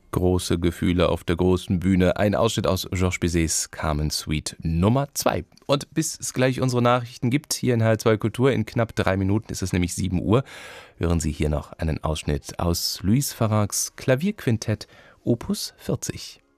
große Gefühle auf der großen Bühne. Ein Ausschnitt aus Georges Bizets Carmen Suite Nummer 2. Und bis es gleich unsere Nachrichten gibt, hier in Hl2 Kultur, in knapp 3 Minuten ist es nämlich 7 Uhr, hören Sie hier noch einen Ausschnitt aus Luis Farrags Klavierquintett Opus 40.